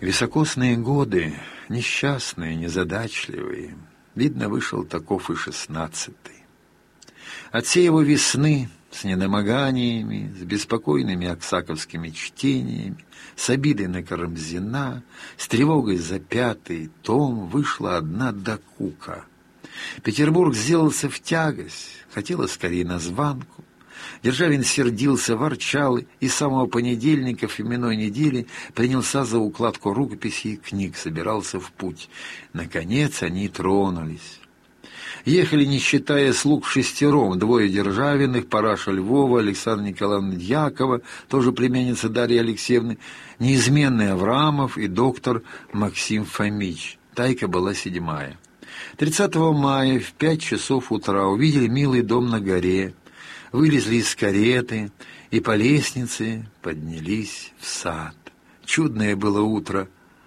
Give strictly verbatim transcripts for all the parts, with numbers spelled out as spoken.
Високосные годы, несчастные, незадачливые, видно, вышел таков и шестнадцатый. От всей его весны, с недомоганиями, с беспокойными аксаковскими чтениями, с обидой на Карамзина, с тревогой за пятый том, вышла одна докука. Петербург сделался в тягость, хотела скорее названку. Державин сердился, ворчал и с самого понедельника в именной недели принялся за укладку рукописей и книг, собирался в путь. Наконец они тронулись. Ехали, не считая слуг, шестером: двое Державиных, Параша Львова, Александра Николаевна Дьякова, тоже племянница Дарьи Алексеевны, неизменный Аврамов и доктор Максим Фомич. Тайка была седьмая. тридцатого мая в пять часов утра увидели милый дом на горе, вылезли из кареты и по лестнице поднялись в сад. Чудное было утро.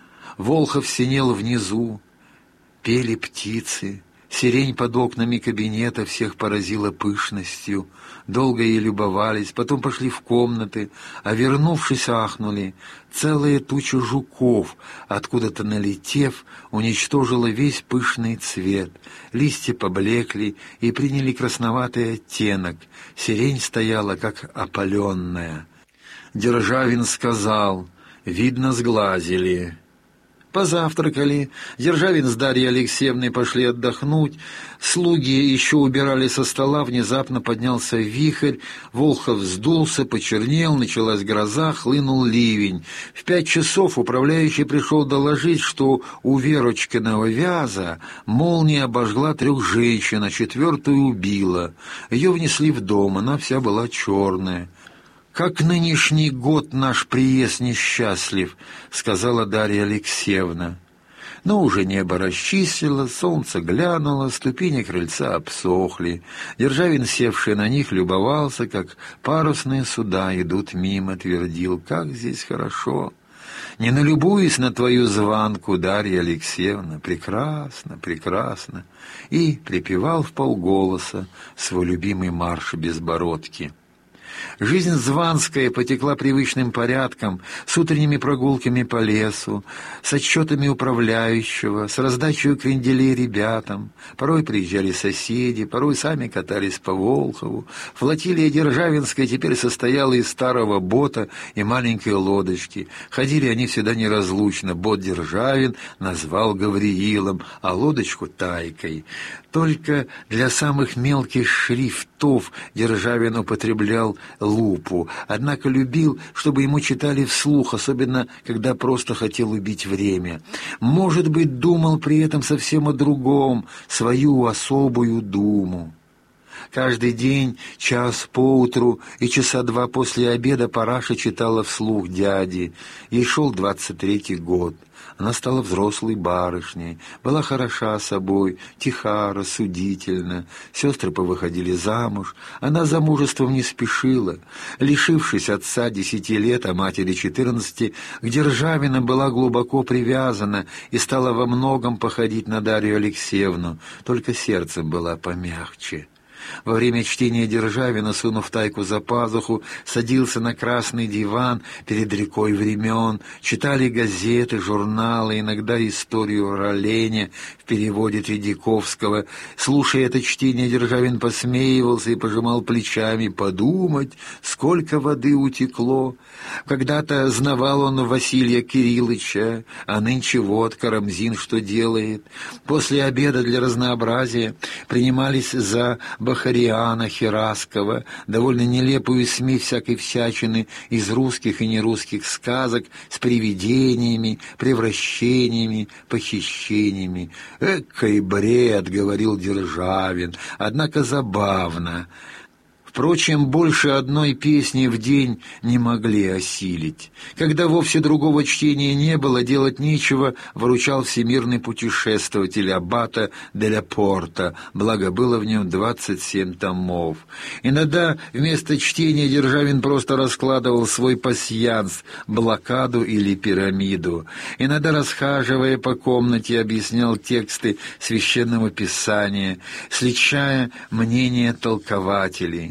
Волхов синел внизу, пели птицы, сирень под окнами кабинета всех поразила пышностью. Долго ей любовались, потом пошли в комнаты, а вернувшись, ахнули. Целая туча жуков, откуда-то налетев, уничтожила весь пышный цвет. Листья поблекли и приняли красноватый оттенок. Сирень стояла, как опаленная. Державин сказал: «Видно, сглазили». Позавтракали, Державин с Дарьей Алексеевной пошли отдохнуть, слуги еще убирали со стола, внезапно поднялся вихрь, Волхов сдулся, почернел, началась гроза, хлынул ливень. В пять часов управляющий пришел доложить, что у Верочкиного вяза молния обожгла трех женщин, а четвертую убила. Ее внесли в дом, она вся была черная. «Как нынешний год наш приезд несчастлив», — сказала Дарья Алексеевна. Но уже небо расчистило, солнце глянуло, ступени крыльца обсохли. Державин, севший на них, любовался, как парусные суда идут мимо, твердил: «Как здесь хорошо! Не налюбуюсь на твою званку, Дарья Алексеевна, прекрасно, прекрасно!» И припевал вполголоса свой любимый марш Безбородки. Жизнь званская потекла привычным порядком, с утренними прогулками по лесу, с отчетами управляющего, с раздачей кренделей ребятам. Порой приезжали соседи, порой сами катались по Волхову. Флотилия Державинская теперь состояла из старого бота и маленькой лодочки. Ходили они всегда неразлучно. Бот Державин назвал Гавриилом, а лодочку — Тайкой. Только для самых мелких шрифтов Державин употреблял лупу, однако любил, чтобы ему читали вслух, особенно когда просто хотел убить время. Может быть, думал при этом совсем о другом, свою особую думу. Каждый день, час поутру и часа два после обеда Параша читала вслух дяде. Ей шел двадцать третий год. Она стала взрослой барышней, была хороша собой, тиха, рассудительна. Сестры повыходили замуж, она замужеством не спешила. Лишившись отца десяти лет, а матери четырнадцати, к Державину была глубоко привязана и стала во многом походить на Дарью Алексеевну, только сердцем была помягче. Во время чтения Державина, сунув Тайку за пазуху, садился на красный диван перед рекой времен, читали газеты, журналы, иногда историю Роленя в переводе Тредяковского. Слушая это чтение, Державин посмеивался и пожимал плечами. Подумать, сколько воды утекло. Когда-то знавал он Василия Кириллыча, а нынче вот Карамзин что делает. После обеда для разнообразия принимались за Бахариана Хераскова, довольно нелепую смесь всякой всячины из русских и нерусских сказок с привидениями, превращениями, похищениями. «Экой бред», — говорил Державин, — «однако забавно». Впрочем, больше одной песни в день не могли осилить. Когда вовсе другого чтения не было, делать нечего, выручал всемирный путешествователь Аббата де ля Порта, благо было в нем двадцать семь томов. Иногда вместо чтения Державин просто раскладывал свой пасьянс, блокаду или пирамиду. Иногда, расхаживая по комнате, объяснял тексты священного писания, сличая мнения толкователей.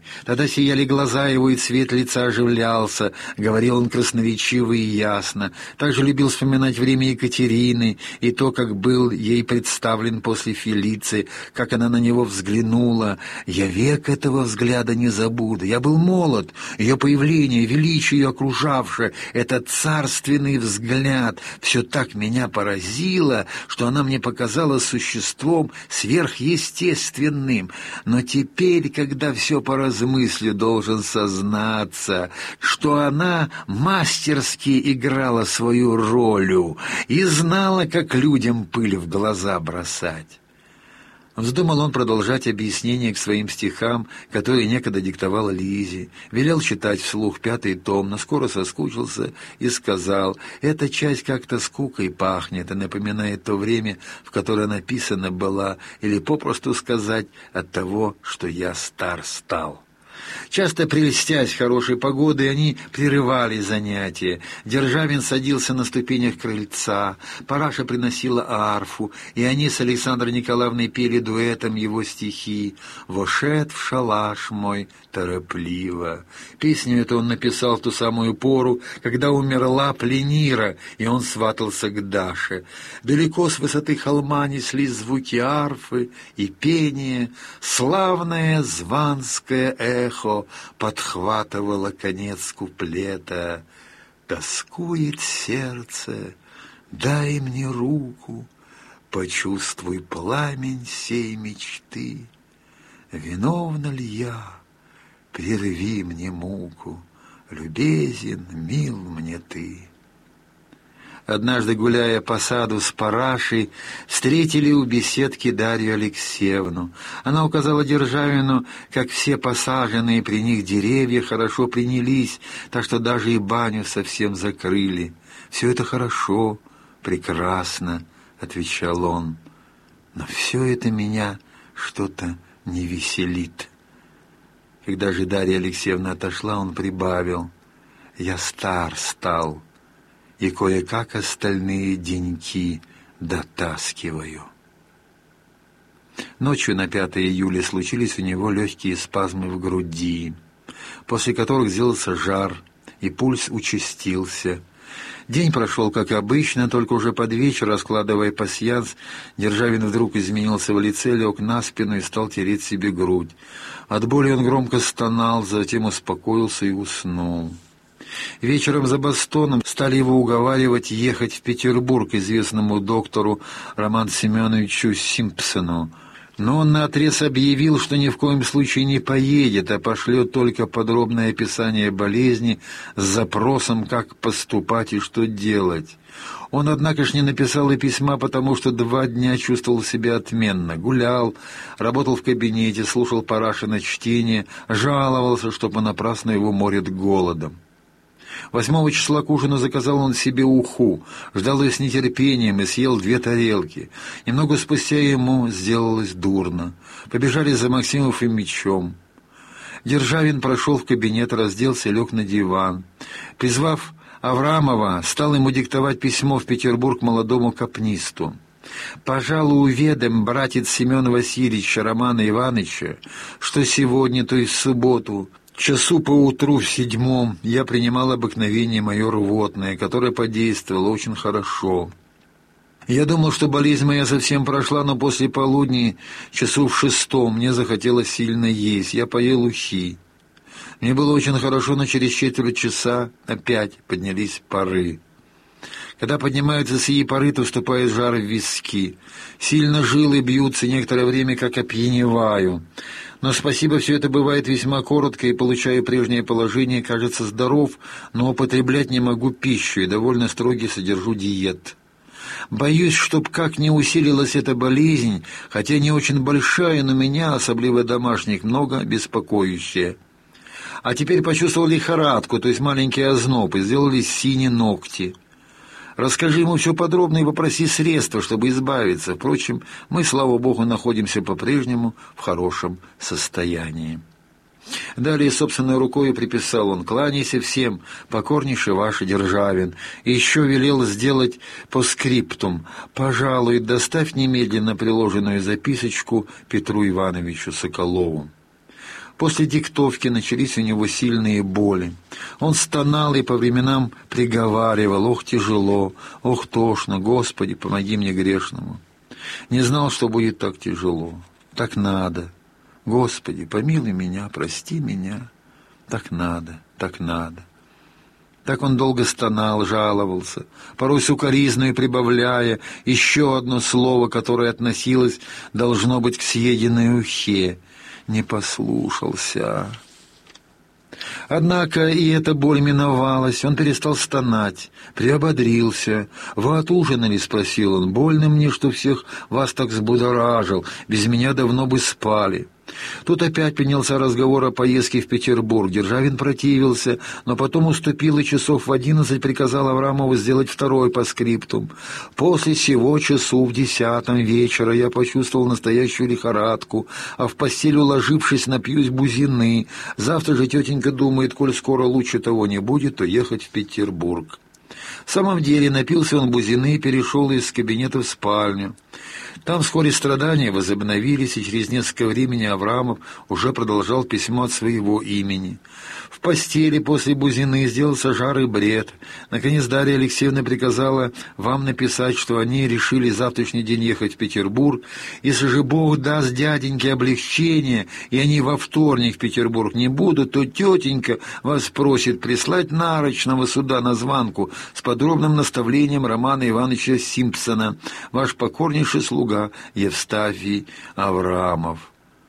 Тогда сияли глаза его, и цвет лица оживлялся. Говорил он красноречиво и ясно. Также любил вспоминать время Екатерины и то, как был ей представлен после Фелиции, как она на него взглянула. Я век этого взгляда не забуду. Я был молод. Ее появление, величие ее окружавшее, этот царственный взгляд, все так меня поразило, что она мне показалась существом сверхъестественным. Но теперь, когда все поразмыслю, должен сознаться, что она мастерски играла свою роль и знала, как людям пыль в глаза бросать. Вздумал он продолжать объяснение к своим стихам, которые некогда диктовала Лизе, велел читать вслух пятый том, но скоро соскучился и сказал: «Эта часть как-то скукой пахнет и напоминает то время, в которое написана была, или попросту сказать, от того, что я стар стал». Часто прельстясь хорошей погодой, они прерывали занятия. Державин садился на ступенях крыльца, Параша приносила арфу, и они с Александрой Николаевной пели дуэтом его стихи «Вошед в шалаш мой торопливо». Песню эту он написал в ту самую пору, когда умерла Пленира, и он сватался к Даше. Далеко с высоты холма неслись звуки арфы и пение, славное званское эхо подхватывало конец куплета. Тоскует сердце, дай мне руку, почувствуй пламень сей мечты. Виновна ли я? Прерви мне муку, любезен, мил мне ты. Однажды, гуляя по саду с Парашей, встретили у беседки Дарью Алексеевну. Она указала Державину, как все посаженные при них деревья хорошо принялись, так что даже и баню совсем закрыли. «Все это хорошо, прекрасно», — отвечал он, — «но все это меня что-то не веселит». Когда же Дарья Алексеевна отошла, он прибавил: «Я стар стал, и кое-как остальные деньки дотаскиваю». Ночью на пятое июля случились у него легкие спазмы в груди, после которых сделался жар, и пульс участился. День прошел как обычно, только уже под вечер, раскладывая пасьянс, Державин вдруг изменился в лице, лег на спину и стал тереть себе грудь. От боли он громко стонал, затем успокоился и уснул. Вечером за Бостоном стали его уговаривать ехать в Петербург к известному доктору Роману Семеновичу Симпсону. Но он наотрез объявил, что ни в коем случае не поедет, а пошлет только подробное описание болезни с запросом, как поступать и что делать. Он, однако ж, не написал и письма, потому что два дня чувствовал себя отменно. Гулял, работал в кабинете, слушал Парашино чтение, жаловался, что понапрасну его морит голодом. Восьмого числа к ужину заказал он себе уху, ждал ее с нетерпением и съел две тарелки. Немного спустя ему сделалось дурно. Побежали за Максимом Фомичом. Державин прошел в кабинет, разделся и лег на диван. Призвав Аврамова, стал ему диктовать письмо в Петербург молодому капнисту. «Пожалуй, уведом, братец Семена Васильевича Романа Ивановича, что сегодня, то есть в субботу, часу поутру в седьмом я принимал обыкновение мое рвотное, которое подействовало очень хорошо. Я думал, что болезнь моя совсем прошла, но после полудня, часу в шестом, мне захотелось сильно есть. Я поел ухи. Мне было очень хорошо, но через четверть часа опять поднялись пары. Когда поднимаются сии пары, то вступает жар в виски. Сильно жилы бьются, некоторое время как опьяневаю. Но спасибо, все это бывает весьма коротко, и получаю прежнее положение, кажется, здоров, но употреблять не могу пищу и довольно строгий содержу диет. Боюсь, чтоб как не усилилась эта болезнь, хотя не очень большая, но меня, особливо домашних, много беспокоящая. А теперь почувствовал лихорадку, то есть маленький озноб, и сделались синие ногти. Расскажи ему все подробно и попроси средства, чтобы избавиться. Впрочем, мы, слава Богу, находимся по-прежнему в хорошем состоянии». Далее собственной рукой приписал он: «Кланяйся всем, покорнейший ваш Державин». И еще велел сделать по скриптум: «Пожалуй, доставь немедленно приложенную записочку Петру Ивановичу Соколову». После диктовки начались у него сильные боли. Он стонал и по временам приговаривал: «Ох, тяжело, ох, тошно, Господи, помоги мне грешному». Не знал, что будет так тяжело. Так надо. Господи, помилуй меня, прости меня. Так надо, так надо. Так он долго стонал, жаловался, порой сукоризную прибавляя еще одно слово, которое относилось, должно быть, к съеденной ухе. Не послушался. Однако и эта боль миновалась, он перестал стонать, приободрился. «Вы отужинали?» — спросил он. «Больно мне, что всех вас так взбудоражил, без меня давно бы спали». Тут опять принялся разговор о поездке в Петербург. Державин противился, но потом уступил и часов в одиннадцать приказал Аврамову сделать второй паскриптум. «После сего часу в десятом вечера я почувствовал настоящую лихорадку, а в постель уложившись напьюсь бузины. Завтра же тетенька думает, коль скоро лучше того не будет, то ехать в Петербург». В самом деле напился он бузины и перешел из кабинета в спальню. Там вскоре страдания возобновились, и через несколько времени Аврамов уже продолжал письмо от своего имени. В постели после бузины сделался жарый бред. Наконец Дарья Алексеевна приказала вам написать, что они решили завтрашний день ехать в Петербург. Если же Бог даст дяденьке облегчение, и они во вторник в Петербург не будут, то тетенька вас просит прислать нарочного сюда названку с подробным наставлением Романа Ивановича Симпсона, ваш покорнейший слуга Евстафий Аврамов.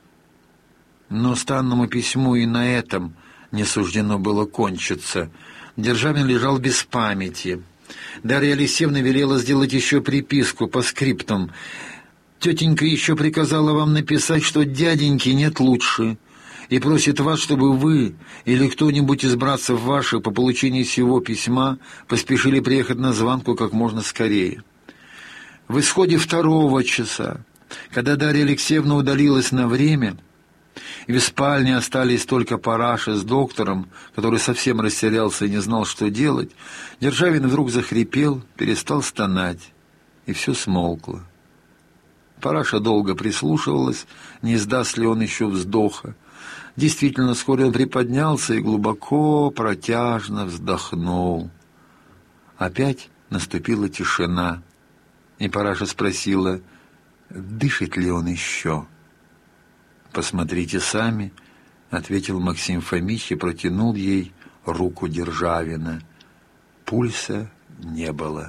Но странному письму и на этом не суждено было кончиться. Державин лежал без памяти. Дарья Алексеевна велела сделать еще приписку по скриптам. Тетенька еще приказала вам написать, что дяденьки нет лучше, и просит вас, чтобы вы или кто-нибудь из братцев ваших по получении сего письма поспешили приехать на звонку как можно скорее. В исходе второго часа, когда Дарья Алексеевна удалилась на время, и в спальне остались только Параша с доктором, который совсем растерялся и не знал, что делать, Державин вдруг захрипел, перестал стонать, и все смолкло. Параша долго прислушивалась, не издаст ли он еще вздоха. Действительно, вскоре он приподнялся и глубоко, протяжно вздохнул. Опять наступила тишина, и Параша спросила, дышит ли он еще. «Посмотрите сами», — ответил Максим Фомич и протянул ей руку Державина. Пульса не было.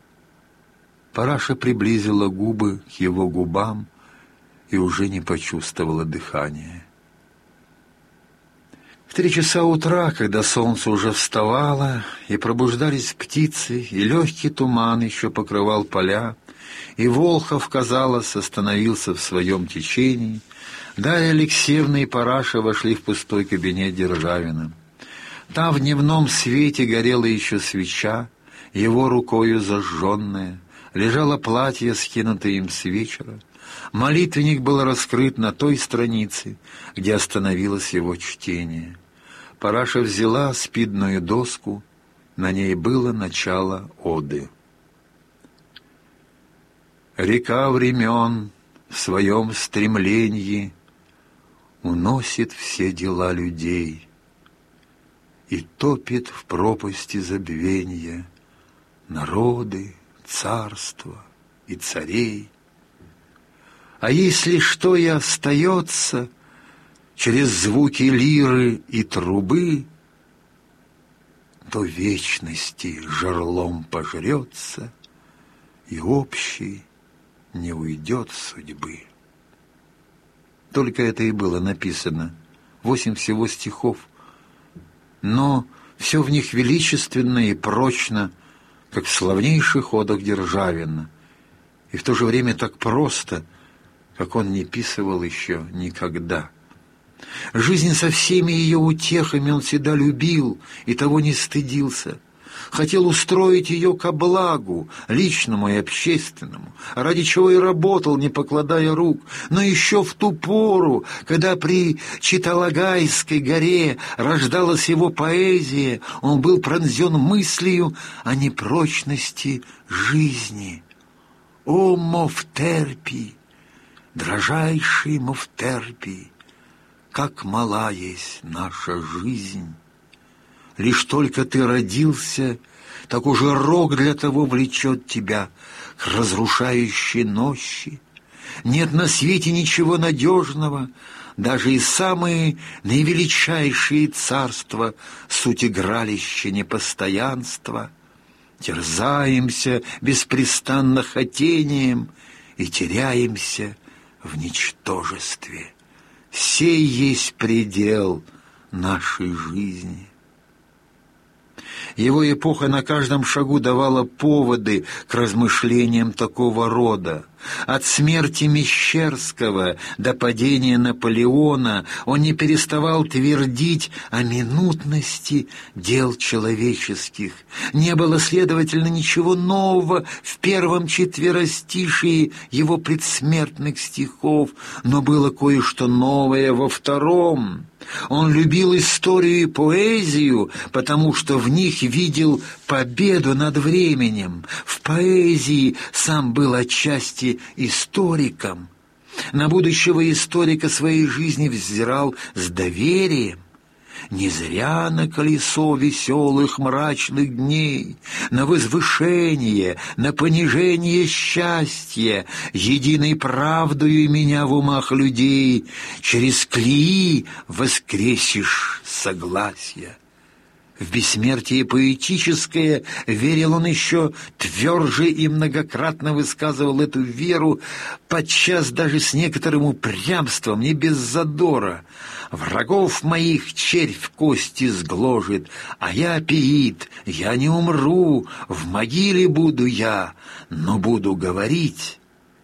Параша приблизила губы к его губам и уже не почувствовала дыхания. В три часа утра, когда солнце уже вставало, и пробуждались птицы, и легкий туман еще покрывал поля, и Волхов, казалось, остановился в своем течении, Дарья Алексеевна и Параша вошли в пустой кабинет Державина. Там в дневном свете горела еще свеча, его рукою зажженная, лежало платье, скинутое им с вечера. Молитвенник был раскрыт на той странице, где остановилось его чтение. Параша взяла спидную доску, на ней было начало оды. «Река времен в своем стремлении уносит все дела людей и топит в пропасти забвенья народы, царства и царей. А если что и остается через звуки лиры и трубы, то вечности жерлом пожрется, и общий не уйдет судьбы». Только это и было написано, восемь всего стихов, но все в них величественно и прочно, как в славнейших одах Державина, и в то же время так просто, как он не писывал еще никогда. Жизнь со всеми ее утехами он всегда любил и того не стыдился. Хотел устроить ее ко благу, личному и общественному, ради чего и работал, не покладая рук. Но еще в ту пору, когда при Читалагайской горе рождалась его поэзия, он был пронзен мыслью о непрочности жизни. О, Мовтерпий, дрожайший Мовтерпий, как мала есть наша жизнь. Лишь только ты родился, так уже рок для того влечет тебя к разрушающей ночи. Нет на свете ничего надежного, даже и самые наивеличайшие царства суть игралища непостоянства. Терзаемся беспрестанно хотением и теряемся в ничтожестве. Сей есть предел нашей жизни. Его эпоха на каждом шагу давала поводы к размышлениям такого рода. От смерти Мещерского до падения Наполеона он не переставал твердить о минутности дел человеческих. Не было, следовательно, ничего нового в первом четверостишии его предсмертных стихов, но было кое-что новое во втором. Он любил историю и поэзию, потому что в них видел победу над временем. В поэзии сам был отчасти историком. На будущего историка своей жизни взирал с доверием. Не зря на колесо веселых мрачных дней, на возвышение, на понижение счастья, единой правдою меня в умах людей, через клеи воскресишь согласия. В бессмертие поэтическое верил он еще тверже и многократно высказывал эту веру, подчас даже с некоторым упрямством, не без задора. «Врагов моих червь кости сгложит, а я пиит, я не умру, в могиле буду я, но буду говорить».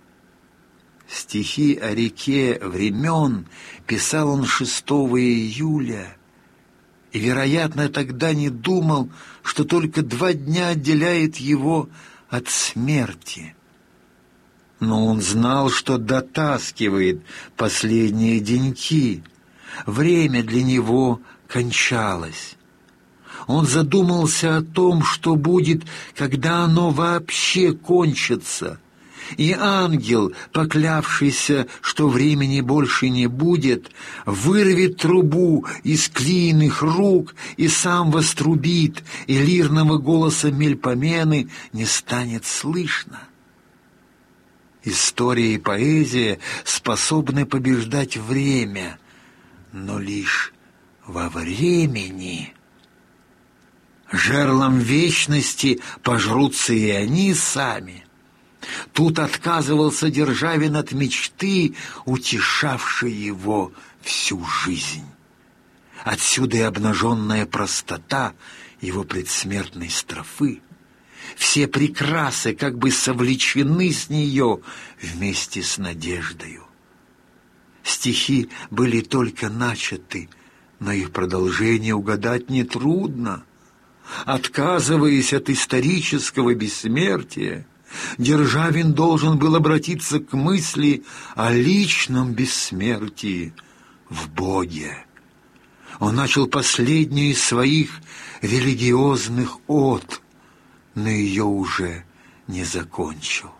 Стихи о реке времен писал он шестого июля, и, вероятно, тогда не думал, что только два дня отделяет его от смерти. Но он знал, что дотаскивает последние деньки. Время для него кончалось. Он задумался о том, что будет, когда оно вообще кончится. И ангел, поклявшийся, что времени больше не будет, вырвет трубу из клеиных рук и сам вострубит, и лирного голоса Мельпомены не станет слышно. История и поэзия способны побеждать время, но лишь во времени. Жерлом вечности пожрутся и они сами. Тут отказывался Державин от мечты, утешавшей его всю жизнь. Отсюда и обнаженная простота его предсмертной строфы. Все прекрасы как бы совлечены с нее вместе с надеждою. Стихи были только начаты, но их продолжение угадать нетрудно. Отказываясь от исторического бессмертия, Державин должен был обратиться к мысли о личном бессмертии в Боге. Он начал последнюю из своих религиозных од, но ее уже не закончил.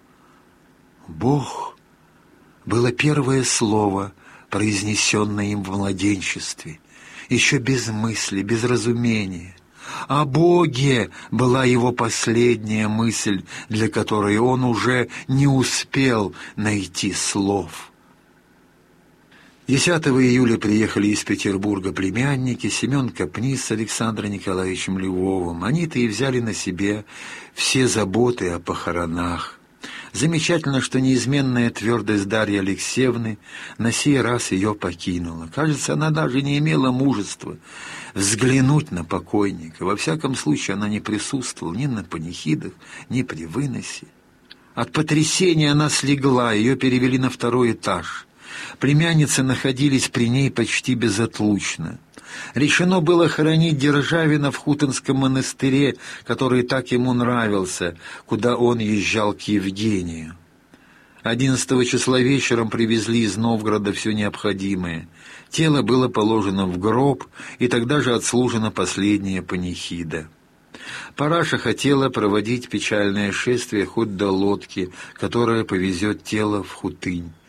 Бог было первое слово, произнесенное им в младенчестве, еще без мысли, без разумения. О Боге была его последняя мысль, для которой он уже не успел найти слов. десятого июля приехали из Петербурга племянники Семен Капниз с Александром Николаевичем Львовым. Они-то и взяли на себе все заботы о похоронах. Замечательно, что неизменная твердость Дарьи Алексеевны на сей раз ее покинула. Кажется, она даже не имела мужества взглянуть на покойника. Во всяком случае, она не присутствовала ни на панихидах, ни при выносе. От потрясения она слегла, ее перевели на второй этаж. Племянницы находились при ней почти безотлучно. Решено было хоронить Державина в Хутонском монастыре, который так ему нравился, куда он езжал к Евгению. одиннадцатого числа вечером привезли из Новгорода все необходимое. Тело было положено в гроб, и тогда же отслужена последняя панихида. Параша хотела проводить печальное шествие хоть до лодки, которая повезет тело в Хутынь.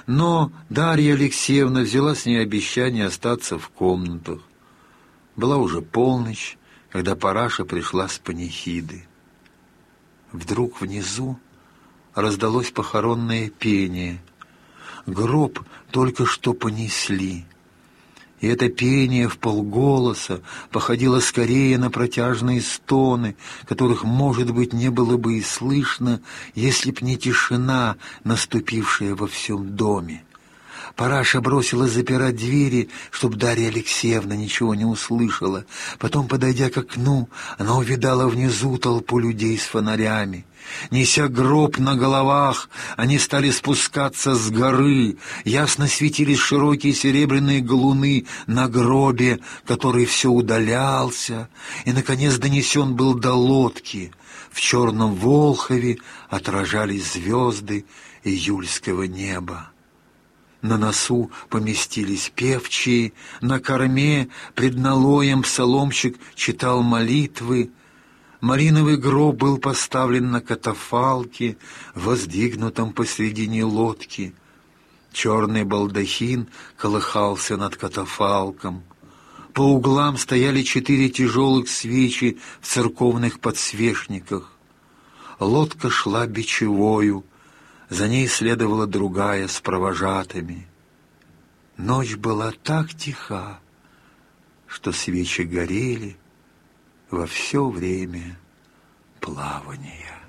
Но Дарья Алексеевна взяла с ней обещание остаться в комнатах. Была уже полночь, когда Параша пришла с панихиды. Вдруг внизу раздалось похоронное пение. Гроб только что понесли. И это пение вполголоса походило скорее на протяжные стоны, которых, может быть, не было бы и слышно, если б не тишина, наступившая во всем доме. Параша бросилась запирать двери, чтобы Дарья Алексеевна ничего не услышала. Потом, подойдя к окну, она увидала внизу толпу людей с фонарями. Неся гроб на головах, они стали спускаться с горы. Ясно светились широкие серебряные галуны на гробе, который все удалялся, и, наконец, донесен был до лодки. В черном Волхове отражались звезды июльского неба. На носу поместились певчие, на корме пред налоем псаломщик читал молитвы. Малиновый гроб был поставлен на катафалке, воздвигнутом посредине лодки. Черный балдахин колыхался над катафалком. По углам стояли четыре тяжелых свечи в церковных подсвечниках. Лодка шла бичевою, за ней следовала другая с провожатыми. Ночь была так тиха, что свечи горели во все время плавания.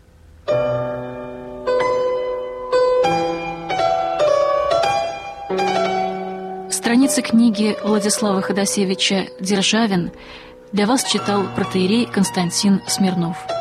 Страницы книги Владислава Ходосевича «Державин» для вас читал протоиерей Константин Смирнов.